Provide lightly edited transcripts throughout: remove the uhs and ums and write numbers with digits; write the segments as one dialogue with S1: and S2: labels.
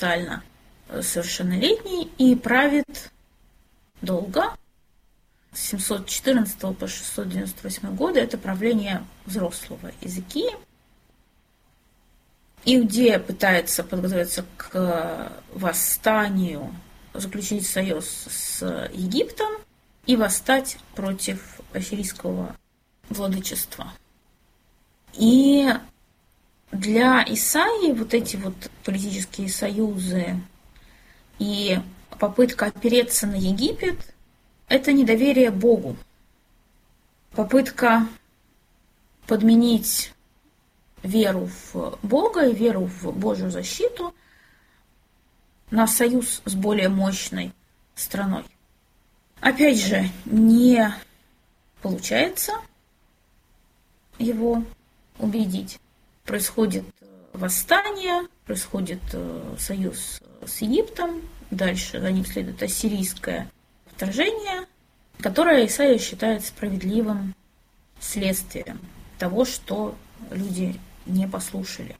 S1: официально совершеннолетний и правит долго. С 714 по 698 годы это правление взрослого Иезекии. Иудея пытается подготовиться к восстанию, заключить союз с Египтом и восстать против ассирийского владычества. И для Исаии вот эти вот политические союзы и попытка опереться на Египет – это недоверие Богу. Попытка подменить веру в Бога и веру в Божью защиту на союз с более мощной страной. Опять же, не получается его убедить. Происходит восстание, происходит союз с Египтом, дальше за ним следует ассирийское вторжение, которое Исаия считает справедливым следствием того, что люди не послушали.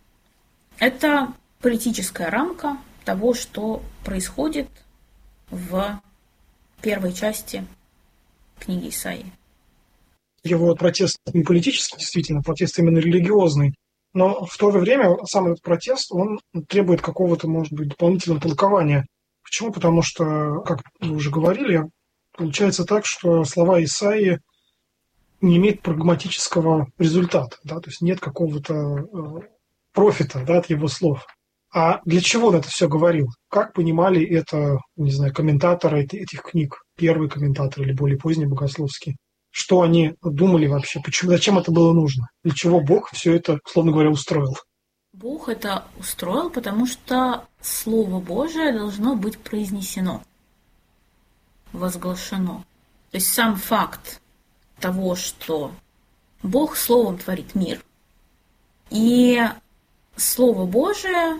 S1: Это политическая рамка того, что происходит в первой части книги Исаии.
S2: Его протест не политический, действительно, протест именно религиозный. Но в то же время сам этот протест, он требует какого-то, может быть, дополнительного толкования. Почему? Потому что, как вы уже говорили, получается так, что слова Исаии не имеют прагматического результата, да? То есть нет какого-то профита, да, от его слов. А для чего он это все говорил? Как понимали это, не знаю, комментаторы этих книг, первые комментаторы или более поздние богословские? Что они думали вообще? Почему, зачем это было нужно? Для чего Бог все это, условно говоря, устроил?
S1: Бог это устроил, потому что Слово Божие должно быть произнесено, возглашено. То есть сам факт того, что Бог Словом творит мир, и Слово Божие,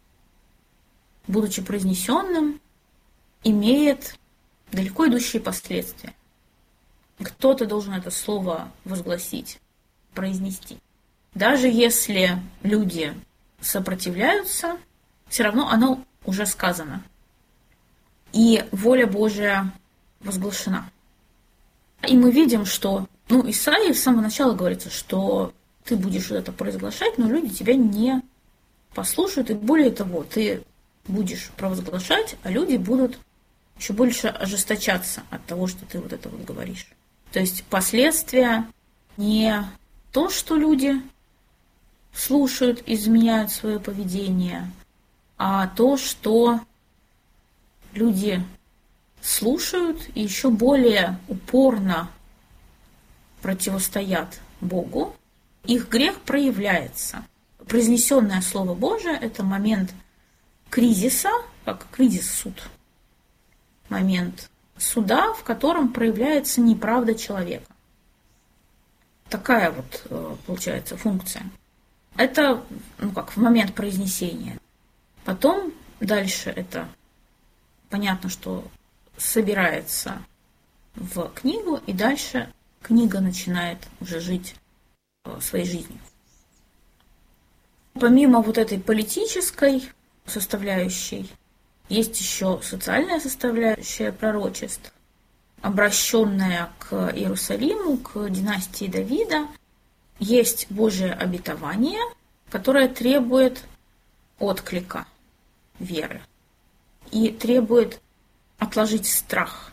S1: будучи произнесенным, имеет далеко идущие последствия. Кто-то должен это слово возгласить, произнести. Даже если люди сопротивляются, все равно оно уже сказано. И воля Божия возглашена. И мы видим, что Исаии с самого начала говорится, что ты будешь это провозглашать, но люди тебя не послушают. И более того, ты будешь провозглашать, а люди будут еще больше ожесточаться от того, что ты вот это вот говоришь. То есть последствия не то, что люди слушают, изменяют свое поведение, а то, что люди слушают и еще более упорно противостоят Богу, их грех проявляется. Произнесенное Слово Божие – это момент кризиса, как кризис-суд. Момент суда, в котором проявляется неправда человека. Такая вот получается функция. Это в момент произнесения. Потом дальше это понятно, что собирается в книгу, и дальше книга начинает уже жить своей жизнью. Помимо вот этой политической составляющей, есть еще социальная составляющая пророчеств, обращенная к Иерусалиму, к династии Давида. Есть Божие обетование, которое требует отклика веры и требует отложить страх.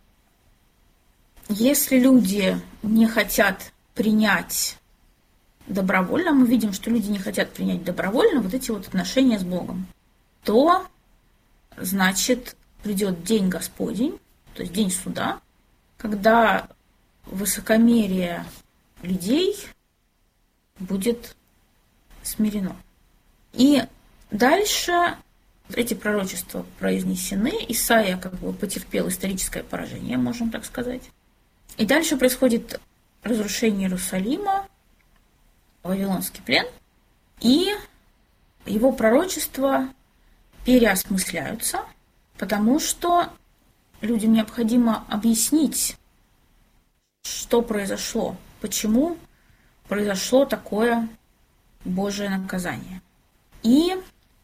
S1: Если люди не хотят принять добровольно, мы видим, что люди не хотят принять добровольно вот эти вот отношения с Богом, то значит придет день Господень, то есть день суда, когда высокомерие людей будет смирено. И дальше эти пророчества произнесены, Исаия потерпел историческое поражение, можем так сказать. И дальше происходит разрушение Иерусалима, Вавилонский плен, и его пророчества переосмысляются, потому что людям необходимо объяснить, что произошло, почему произошло такое Божие наказание. И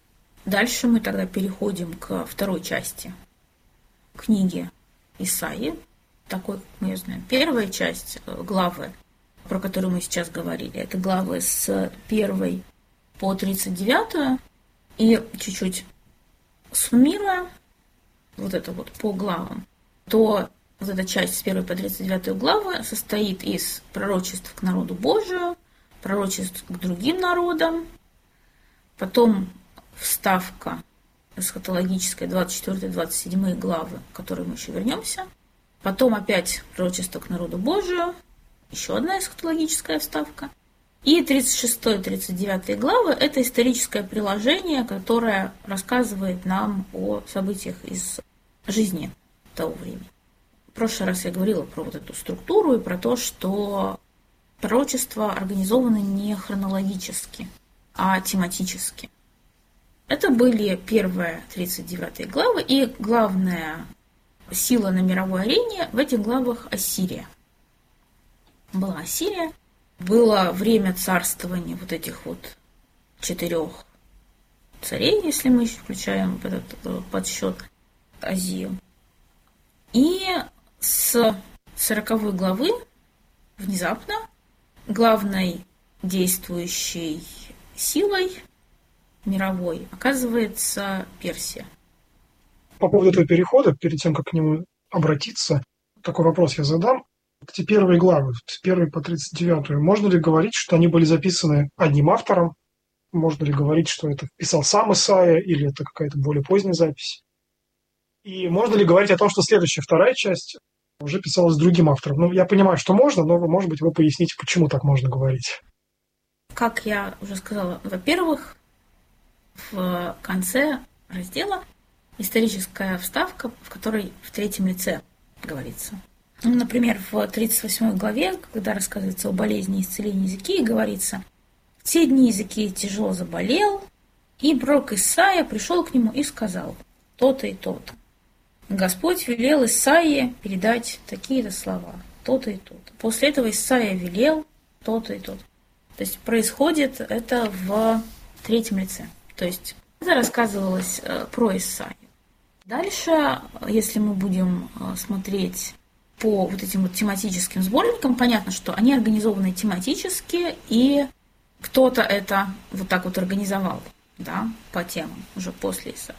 S1: Дальше мы тогда переходим к второй части книги Исаии, такой, как мы ее знаем. Первая часть главы, про которую мы сейчас говорили, это главы с 1 по 39, и чуть-чуть суммируя вот это вот по главам, то вот эта часть с 1 по 39 главы состоит из пророчеств к народу Божию, пророчеств к другим народам, потом вставка эсхатологическая 24-27 главы, к которой мы еще вернемся, потом опять пророчество к народу Божию, еще одна эсхатологическая вставка, и 36-39 главы – это историческое приложение, которое рассказывает нам о событиях из жизни того времени. В прошлый раз я говорила про вот эту структуру и про то, что пророчества организованы не хронологически, а тематически. Это были первые 39 главы, и главная сила на мировой арене в этих главах – Ассирия. Была Ассирия, было время царствования вот этих вот 4 царей, если мы еще включаем этот подсчет Азию. И с 40 главы внезапно главной действующей силой мировой оказывается Персия.
S2: По поводу этого перехода, перед тем, как к нему обратиться, такой вопрос я задам. Эти первые главы, с 1 по 39, можно ли говорить, что они были записаны одним автором? Можно ли говорить, что это писал сам Исаия, или это какая-то более поздняя запись? И можно ли говорить о том, что следующая, вторая часть уже писалась другим автором? Ну, я понимаю, что можно, но, может быть, вы поясните, почему так можно говорить.
S1: Как я уже сказала, во-первых, в конце раздела историческая вставка, в которой в третьем лице говорится. Например, в 38 главе, когда рассказывается о болезни и исцелении Езекии, говорится: «В те дни Езекия тяжело заболел, и пророк Исаия пришел к нему и сказал: то-то и то-то. Господь велел Исаии передать такие-то слова, то-то и то-то. После этого Исаия велел то-то и то-то». То есть происходит это в третьем лице. То есть это рассказывалось про Исаию. Дальше, если мы будем смотреть по вот этим вот тематическим сборникам, понятно, что они организованы тематически, и кто-то это вот так вот организовал, да, по темам, уже после Исаии.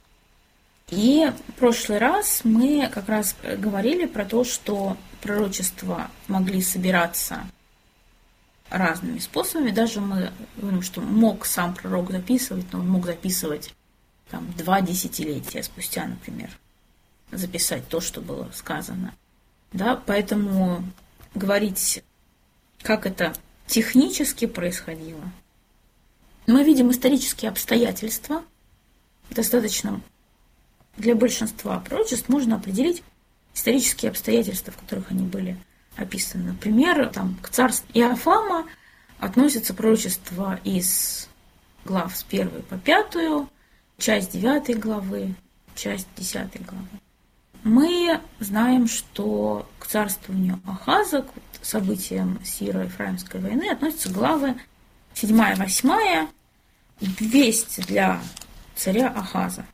S1: И в прошлый раз мы как раз говорили про то, что пророчества могли собираться разными способами. Даже мы говорим, что мог сам пророк записывать, но он мог записывать 2 десятилетия спустя, например, записать то, что было сказано. Да, поэтому говорить, как это технически происходило. Мы видим исторические обстоятельства. Достаточно для большинства пророчеств можно определить исторические обстоятельства, в которых они были описаны. Например, к царству Иофама относятся пророчества из глав с 1 по 5, часть 9 главы, часть 10 главы. Мы знаем, что к царствованию Ахаза, к событиям Сиро-Ефраимской войны, относятся главы 7 и 8, весть для царя Ахаза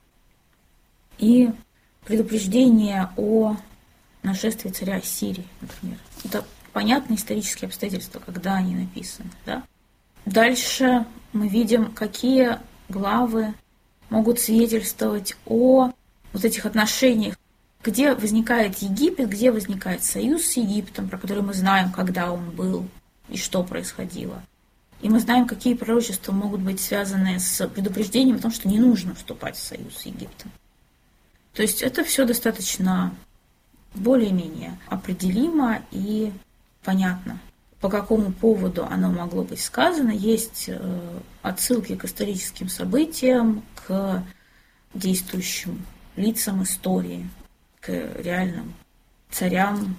S1: и предупреждение о нашествии царя Ассирии, например. Это понятные исторические обстоятельства, когда они написаны. Да? Дальше мы видим, какие главы могут свидетельствовать о вот этих отношениях, где возникает Египет, где возникает союз с Египтом, про который мы знаем, когда он был и что происходило. И мы знаем, какие пророчества могут быть связаны с предупреждением о том, что не нужно вступать в союз с Египтом. То есть это все достаточно более-менее определимо и понятно, по какому поводу оно могло быть сказано. Есть отсылки к историческим событиям, к действующим лицам истории, к реальным царям.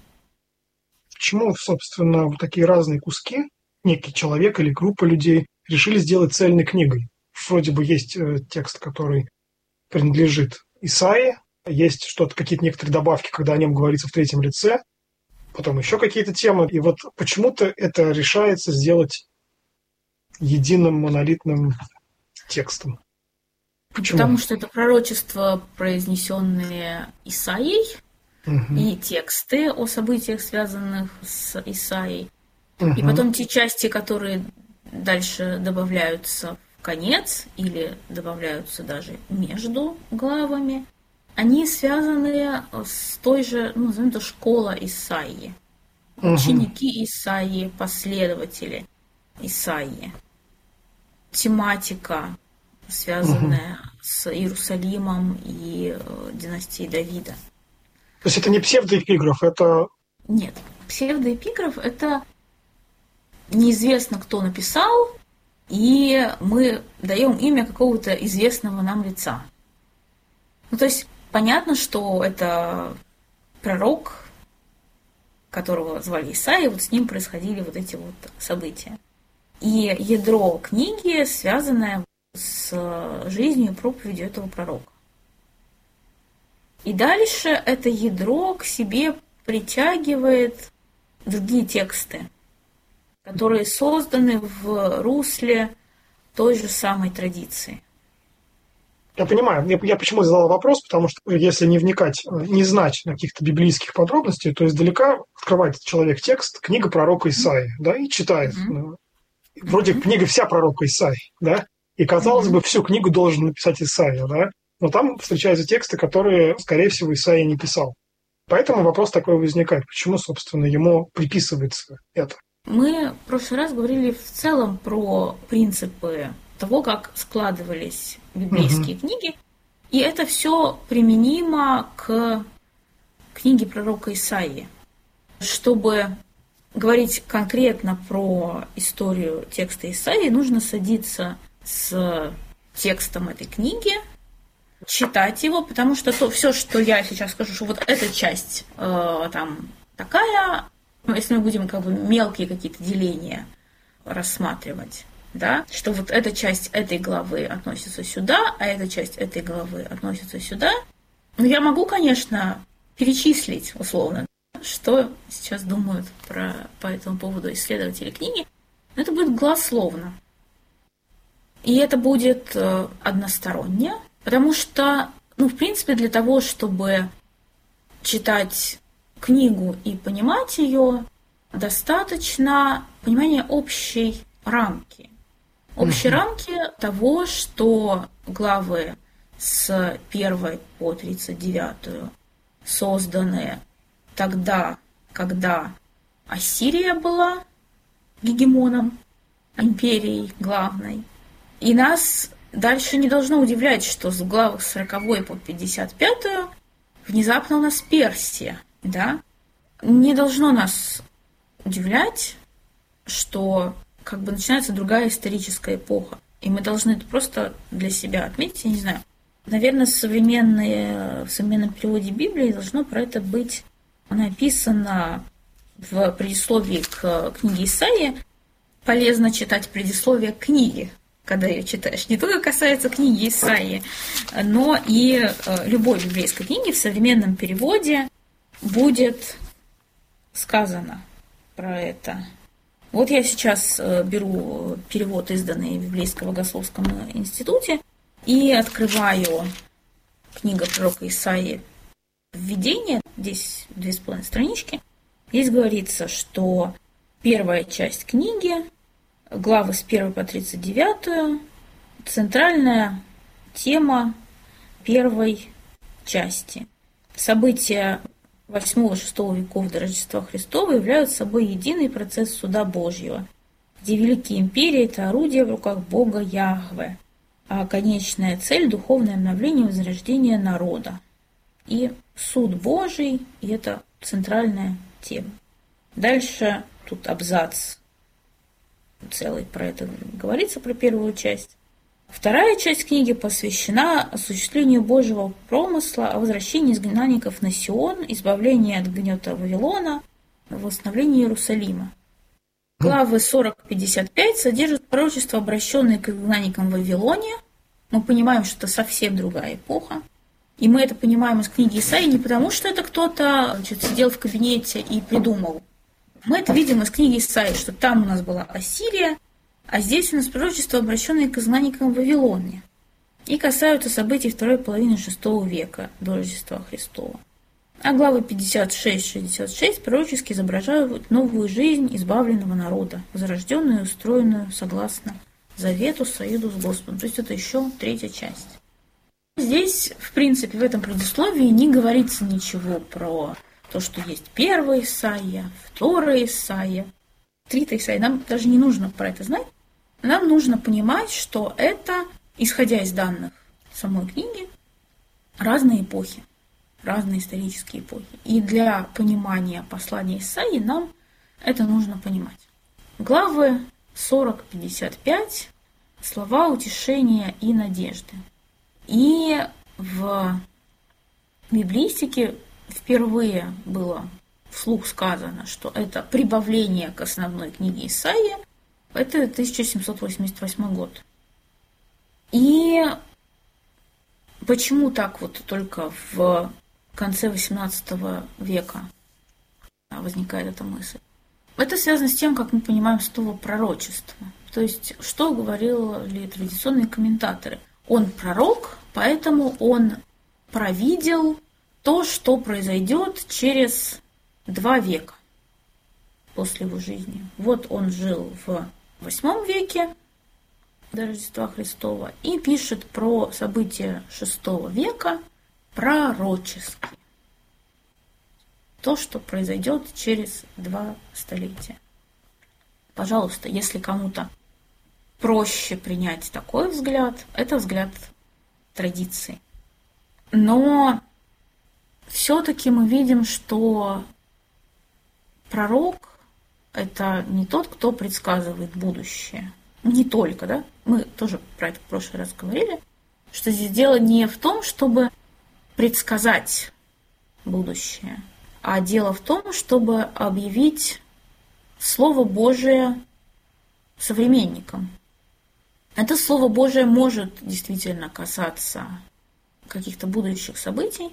S2: Почему, собственно, вот такие разные куски, некий человек или группа людей, решили сделать цельной книгой? Вроде бы есть текст, который принадлежит Исаии, есть что-то, какие-то некоторые добавки, когда о нем говорится в третьем лице, потом еще какие-то темы. И вот почему-то это решается сделать единым монолитным текстом. Почему?
S1: Потому что это пророчества, произнесенные Исаией, и тексты о событиях, связанных с Исаией. И потом те части, которые дальше добавляются в конец или добавляются даже между главами, они связаны с той же, назовем это, школа Исаии. Ученики Исаии, последователи Исаии. Тематика, связанная с Иерусалимом и династией Давида.
S2: То есть это не псевдоэпиграф, это...
S1: Нет, псевдоэпиграф – это неизвестно, кто написал, и мы даем имя какого-то известного нам лица. То есть понятно, что это пророк, которого звали Исаия, вот с ним происходили вот эти вот события. И ядро книги связанное с жизнью и проповедью этого пророка. И дальше это ядро к себе притягивает другие тексты, которые созданы в русле той же самой традиции.
S2: Я понимаю. Я почему задал вопрос, потому что если не вникать, не знать каких-то библейских подробностей, то издалека открывает человек текст, книга пророка Исаии, да, и читает. Вроде книга вся пророка Исаии, да, и, казалось бы, всю книгу должен написать Исаия, да, но там встречаются тексты, которые, скорее всего, Исаия не писал. Поэтому вопрос такой возникает, почему, собственно, ему приписывается это.
S1: Мы в прошлый раз говорили в целом про принципы того, как складывались библейские книги, и это все применимо к книге пророка Исаии. Чтобы говорить конкретно про историю текста Исаии, нужно садиться с текстом этой книги, читать его, потому что все, что я сейчас скажу, что вот эта часть там такая, если мы будем как бы мелкие какие-то деления рассматривать, да, что вот эта часть этой главы относится сюда, а эта часть этой главы относится сюда. Но я могу, конечно, перечислить условно, что сейчас думают по этому поводу исследователи книги, но это будет голословно. И это будет односторонне, потому что, в принципе, для того, чтобы читать книгу и понимать ее, достаточно понимания общей рамки. Общей рамки того, что главы с 1 по 39 созданы тогда, когда Ассирия была гегемоном, империей главной. И нас дальше не должно удивлять, что с глав 40 по 55 внезапно у нас Персия. Да? Не должно нас удивлять, что как бы начинается другая историческая эпоха. И мы должны это просто для себя отметить, я не знаю. Наверное, в современном переводе Библии должно про это быть написано в предисловии к книге Исаии. Полезно читать предисловие к книге, когда ее читаешь. Не только касается книги Исаии, но и любой библейской книги в современном переводе будет сказано про это. Вот я сейчас беру перевод, изданный в Библейском богословском институте, и открываю книгу пророка Исаии «Введение». Здесь 2,5 странички. Здесь говорится, что первая часть книги, главы с 1 по 39, центральная тема первой части. События 8-6 веков до Рождества Христова являются собой единый процесс суда Божьего, где великие империи – это орудие в руках Бога Яхве, а конечная цель – духовное обновление и возрождение народа. И суд Божий – и это центральная тема. Дальше тут абзац целый про это говорится, про первую часть. Вторая часть книги посвящена осуществлению Божьего промысла о возвращении изгнанников на Сион, избавлении от гнета Вавилона, восстановлении Иерусалима. Главы 40-55 содержат пророчества, обращенные к изгнанникам в Вавилоне. Мы понимаем, что это совсем другая эпоха. И мы это понимаем из книги Исаии не потому, что это кто-то сидел в кабинете и придумал. Мы это видим из книги Исаии, что там у нас была Ассирия, а здесь у нас пророчество, обращенное к изгнанникам в Вавилоне. и касаются событий второй половины VI века до Рождества Христова. А главы 56-66 пророчески изображают новую жизнь избавленного народа, возрожденную и устроенную согласно завету, союзу с Господом. То есть это еще третья часть. Здесь, в принципе, в этом предисловии не говорится ничего про то, что есть первая Исаия, вторая Исаия, третья Исаия. Нам даже не нужно про это знать. Нам нужно понимать, что это, исходя из данных самой книги, разные эпохи, разные исторические эпохи. И для понимания послания Исаии нам это нужно понимать. Главы 40-55 – слова утешения и надежды. И в библистике впервые было вслух сказано, что это прибавление к основной книге Исаии. Это 1788 год. И почему так вот только в конце XVIII века возникает эта мысль? Это связано с тем, как мы понимаем слово пророчество. То есть, что говорили традиционные комментаторы? Он пророк, поэтому он провидел то, что произойдет через 2 века после его жизни. Вот он жил в VIII веке до Рождества Христова и пишет про события VI века пророчески. То, что произойдет через 2 столетия. Пожалуйста, если кому-то проще принять такой взгляд, это взгляд традиции. Но все-таки мы видим, что пророк – это не тот, кто предсказывает будущее. Не только, да? Мы тоже про это в прошлый раз говорили, что здесь дело не в том, чтобы предсказать будущее, а дело в том, чтобы объявить Слово Божие современникам. Это Слово Божие может действительно касаться каких-то будущих событий,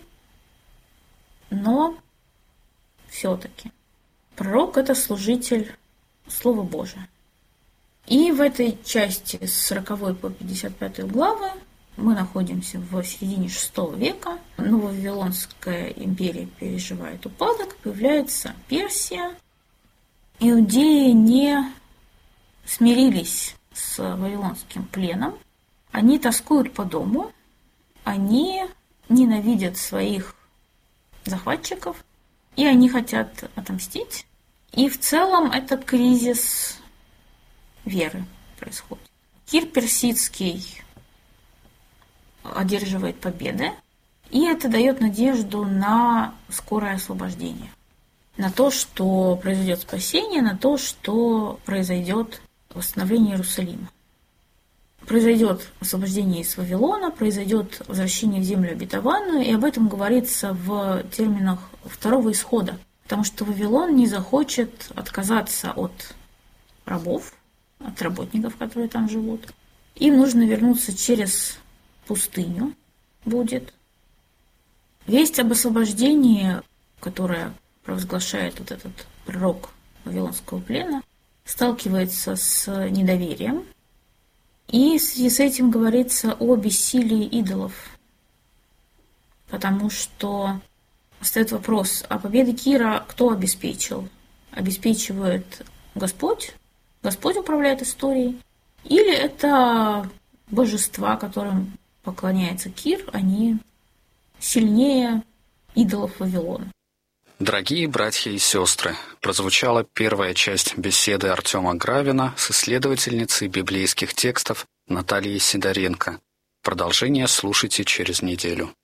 S1: но все-таки пророк – это служитель Слова Божия. И в этой части с 40 по 55 главы мы находимся в середине VI века. Нововавилонская империя переживает упадок, появляется Персия. Иудеи не смирились с вавилонским пленом, они тоскуют по дому, они ненавидят своих захватчиков, и они хотят отомстить. И в целом это кризис веры происходит. Кир Персидский одерживает победы, и это дает надежду на скорое освобождение, на то, что произойдет спасение, на то, что произойдет восстановление Иерусалима. Произойдет освобождение из Вавилона, произойдет возвращение в землю обетованную, и об этом говорится в терминах второго исхода, потому что Вавилон не захочет отказаться от рабов, от работников, которые там живут. Им нужно вернуться через пустыню будет. Весть об освобождении, которая провозглашает вот этот пророк вавилонского плена, сталкивается с недоверием. И в связи с этим говорится о бессилии идолов. Потому что встает вопрос, а победы Кира кто обеспечил? Обеспечивает Господь? Господь управляет историей? Или это божества, которым поклоняется Кир, они сильнее идолов Вавилона?
S3: Дорогие братья и сестры, прозвучала первая часть беседы Артема Гравина с исследовательницей библейских текстов Натальей Сидоренко. Продолжение слушайте через неделю.